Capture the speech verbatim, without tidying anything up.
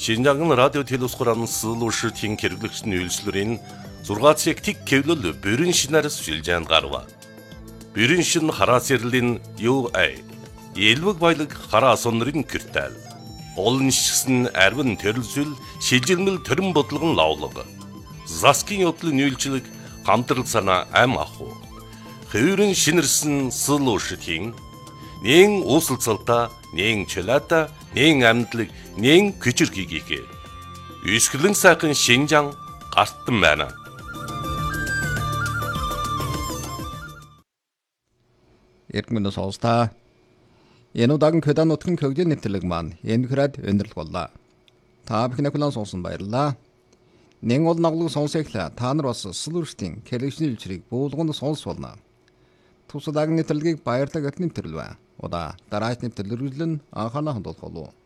Шинжаан радио телевизхоран сылуушртын хэрэглэгчний үйлчлэрийн зургаан цаг тэг кевлөл бүрэн шинээр сүлжээнд гарва. Бүрэн шин хараас ярлийн ю ай элбэг баялаг хараа сонрын киртэл. Олон шигсэн арвин төрөлсөл шилжилмэл төрөн бодлогон лавлаг. Заскин явдлын үйлчлэг хамтрал санаа ам аху. Хөврөн шинэрсэн сылуушртын нэн усалцалта, нэн чөлөөта, нэн амьдлаг, нэн күчирхийгээ. Үсгэлэн сайхан Шинжаан гартан байна. Эргэн сонсоо. Энэ удаагийн Көдан нутгийн хөгжлийн нэвтрэлэг маань энэ хүрээд өндөрлөх боллоо. Та бүхэн хүлээн сонсон баярлалаа. Нэн ол наглыг сонсоглаа. Та нар бас сэлүүртийн кэлэгшний үйлчрийг буулганд сонс болно. Тус удаагийн нэвтрэлгийг баярлалаа гэх нэвтрэл байна. Удаа дараач нэвтрэл үргэлжлэн анхаарал хандуулах болов.